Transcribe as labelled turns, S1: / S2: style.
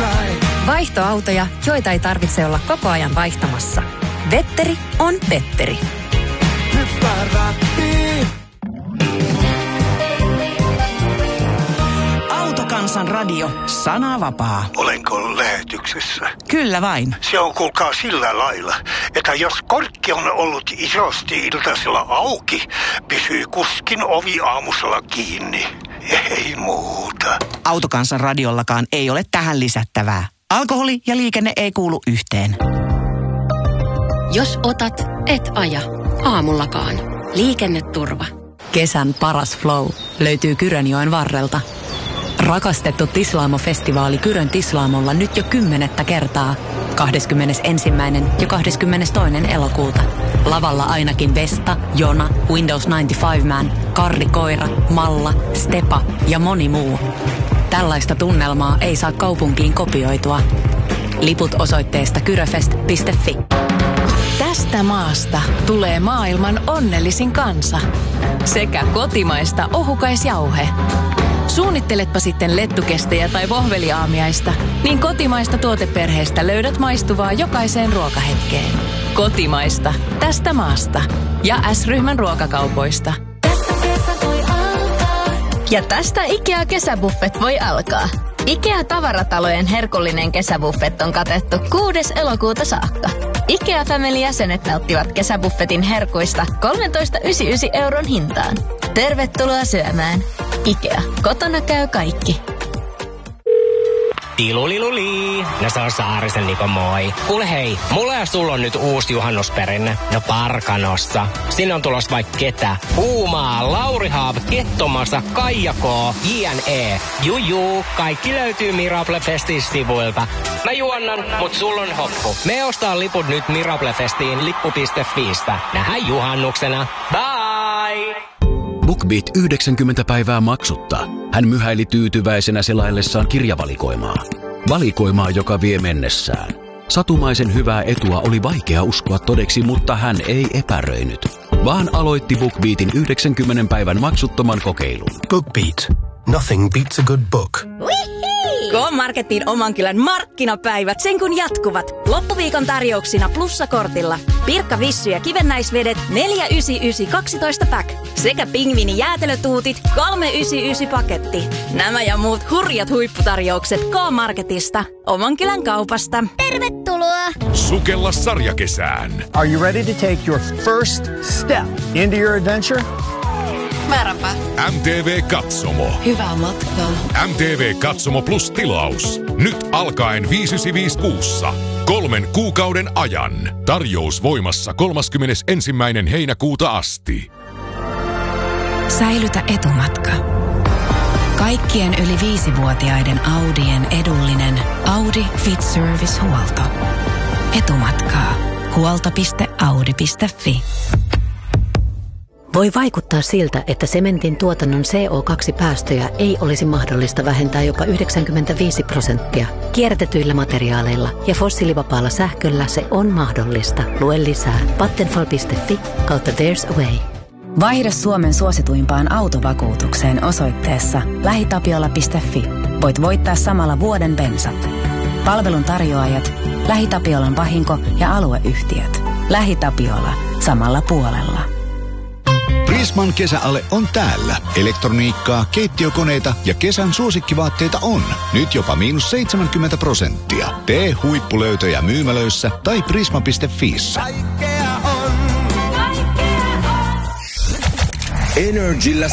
S1: Vaihtoautoja, joita ei tarvitse olla koko ajan vaihtamassa. Vetteri on Petteri.
S2: Autokansan radio. Sanavapaa.
S3: Olenko lähetyksessä?
S2: Kyllä vain.
S3: Se on kuulkaa sillä lailla, että jos korkki on ollut isosti iltasella auki, pysyy kuskin ovi aamusella kiinni. Ei muuta.
S2: Autokansan radiollakaan ei ole tähän lisättävää. Alkoholi ja liikenne ei kuulu yhteen.
S1: Jos otat, et aja. Aamullakaan. Liikenneturva.
S4: Kesän paras flow löytyy Kyrönjoen varrelta. Rakastettu Tislaamo-festivaali Kyrön Tislaamolla nyt jo 10. kertaa. 21. ja 22. elokuuta. Lavalla ainakin Vesta, Jona, Windows 95 Man, Karri Koira, Malla, Stepa ja moni muu. Tällaista tunnelmaa ei saa kaupunkiin kopioitua. Liput osoitteesta kyröfest.fi.
S5: Tästä maasta tulee maailman onnellisin kansa. Sekä kotimaista ohukaisjauhe. Suunnitteletpa sitten lettukestejä tai vohveliaamiaista, niin kotimaista tuoteperheestä löydät maistuvaa jokaiseen ruokahetkeen. Kotimaista, tästä maasta ja S-ryhmän ruokakaupoista.
S6: Ja tästä IKEA-kesäbuffet voi alkaa. IKEA-tavaratalojen herkullinen kesäbuffet on katettu 6. elokuuta saakka. IKEA Family-jäsenet nauttivat kesäbuffetin herkuista 13,99 € hintaan. Tervetuloa syömään. IKEA. Kotona käy kaikki.
S7: Tiluliluli. No se on Saarisen Niko, moi. Kuule hei, mulla ja sulla on nyt uusi juhannusperinne. No Parkanossa. Sinne on tulossa vaikka ketä. Puumaa, Lauri Haav, Kettomasa, Kaija K, JNE. Juju, kaikki löytyy Miraple Festin sivuilta. Mä juonnan, mut sulla on hoppu. Me ostaa liput nyt Miraple Festiin lippu.fiistä. Nähdään juhannuksena. Bye!
S8: BookBeat 90 päivää maksutta. Hän myhäili tyytyväisenä selaillessaan kirjavalikoimaa. Valikoimaa, joka vie mennessään. Satumaisen hyvää etua oli vaikea uskoa todeksi, mutta hän ei epäröinyt, vaan aloitti BookBeatin 90 päivän maksuttoman kokeilun.
S9: BookBeat. Nothing beats a good book.
S1: K-Marketin oman kylän markkinapäivät sen kun jatkuvat. Loppuviikon tarjouksina plussakortilla. Pirkka Vissy ja kivennäisvedet 4,99 12 pack. Sekä pingviini jäätelötuutit 3,99 paketti. Nämä ja muut hurjat huipputarjoukset K-Marketista. Oman kylän kaupasta.
S6: Tervetuloa!
S10: Sukella sarjakesään.
S11: Are you ready to take your first step into your adventure?
S6: Määränpä.
S10: MTV Katsomo.
S5: Hyvää matkaa.
S10: MTV Katsomo Plus tilaus. Nyt alkaen 5,95 kuussa. 3 kuukauden ajan. Tarjous voimassa 31. heinäkuuta asti.
S4: Säilytä etumatka. Kaikkien yli 5-vuotiaiden Audien edullinen Audi Fit Service-huolto. Etumatkaa. Huolto.audi.fi.
S12: Voi vaikuttaa siltä, että sementin tuotannon CO2-päästöjä ei olisi mahdollista vähentää jopa 95%. Kierrätetyillä materiaaleilla ja fossiilivapaalla sähköllä se on mahdollista. Lue lisää vattenfall.fi/there's a way.
S4: Vaihda Suomen suosituimpaan autovakuutukseen osoitteessa lähitapiola.fi. Voit voittaa samalla vuoden bensat. Palvelun tarjoajat, LähiTapiolan vahinko- ja alueyhtiöt. LähiTapiola. Samalla puolella.
S13: Prisman kesäale on täällä. Elektroniikkaa, keittiökoneita ja kesän suosikkivaatteita on. Nyt jopa -70%. Tee huippulöytöjä myymälöissä tai prisma.fiissä.
S14: Energillä